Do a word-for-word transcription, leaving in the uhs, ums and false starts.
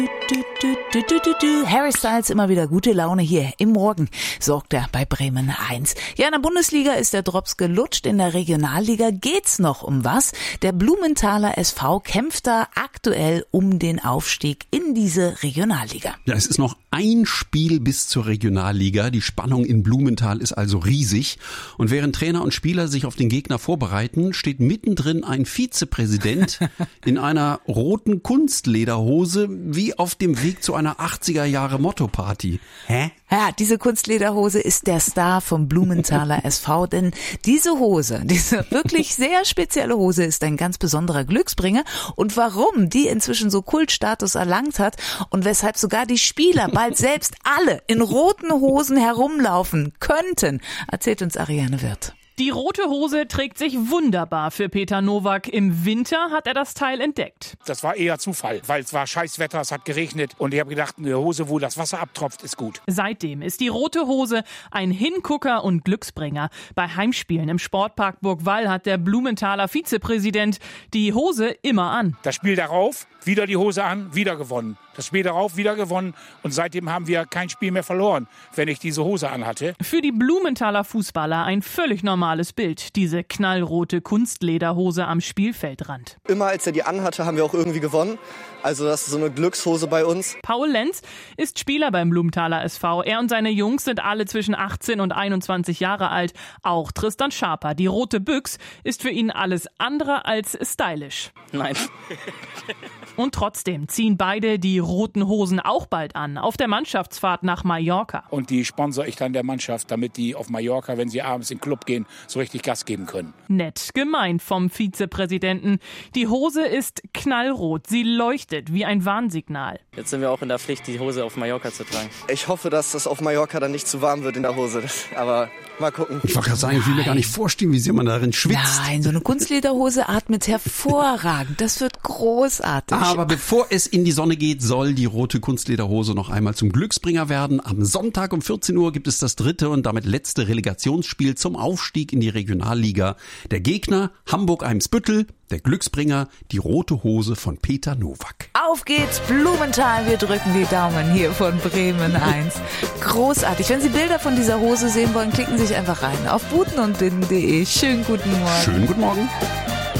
Harry Styles, immer wieder gute Laune hier im Morgen, sorgt er bei Bremen eins. Ja, in der Bundesliga ist der Drops gelutscht, in der Regionalliga geht's noch um was. Der Blumenthaler S V kämpft da aktuell um den Aufstieg in diese Regionalliga. Ja, es ist noch ein Spiel bis zur Regionalliga. Die Spannung in Blumenthal ist also riesig. Und während Trainer und Spieler sich auf den Gegner vorbereiten, steht mittendrin ein Vizepräsident in einer roten Kunstlederhose wie auf dem Weg zu einer achtziger Jahre Motto-Party. Hä? Ja, diese Kunstlederhose ist der Star vom Blumenthaler S V, denn diese Hose, diese wirklich sehr spezielle Hose ist ein ganz besonderer Glücksbringer. Und warum die inzwischen so Kultstatus erlangt hat und weshalb sogar die Spieler bald selbst alle in roten Hosen herumlaufen könnten, erzählt uns Ariane Wirth. Die rote Hose trägt sich wunderbar für Peter Nowak. Im Winter hat er das Teil entdeckt. Das war eher Zufall, weil es war Scheißwetter, es hat geregnet und ich habe gedacht, eine Hose, wo das Wasser abtropft, ist gut. Seitdem ist die rote Hose ein Hingucker und Glücksbringer. Bei Heimspielen im Sportpark Burgwall hat der Blumenthaler Vizepräsident die Hose immer an. Das Spiel darauf, wieder die Hose an, wieder gewonnen. Das Spiel darauf, wieder gewonnen und seitdem haben wir kein Spiel mehr verloren, wenn ich diese Hose anhatte. Für die Blumenthaler Fußballer ein völlig normales Bild, diese knallrote Kunstlederhose am Spielfeldrand. Immer als er die anhatte, haben wir auch irgendwie gewonnen. Also das ist so eine Glückshose bei uns. Paul Lenz ist Spieler beim Blumenthaler S V. Er und seine Jungs sind alle zwischen achtzehn und einundzwanzig Jahre alt. Auch Tristan Schaper. Die rote Büchs ist für ihn alles andere als stylisch. Nein. Und trotzdem ziehen beide die roten Hosen auch bald an, auf der Mannschaftsfahrt nach Mallorca. Und die sponsere ich dann der Mannschaft, damit die auf Mallorca, wenn sie abends in den Club gehen, so richtig Gas geben können. Nett gemeint vom Vizepräsidenten. Die Hose ist knallrot, sie leuchtet wie ein Warnsignal. Jetzt sind wir auch in der Pflicht, die Hose auf Mallorca zu tragen. Ich hoffe, dass es auf Mallorca dann nicht zu warm wird in der Hose, aber mal gucken. Ich wollte gerade sagen, ich will mir gar nicht vorstellen, wie sehr man darin schwitzt. Nein, so eine Kunstlederhose atmet hervorragend. Das wird großartig. Aber bevor es in die Sonne geht, soll die rote Kunstlederhose noch einmal zum Glücksbringer werden. Am Sonntag um vierzehn Uhr gibt es das dritte und damit letzte Relegationsspiel zum Aufstieg in die Regionalliga. Der Gegner Hamburg-Eimsbüttel, der Glücksbringer, die rote Hose von Peter Nowak. Auf geht's, Blumenthal, wir drücken die Daumen hier von Bremen eins. Großartig. Wenn Sie Bilder von dieser Hose sehen wollen, klicken Sie sich einfach rein auf buten und binden punkt de. Schönen guten Morgen. Schönen guten Morgen.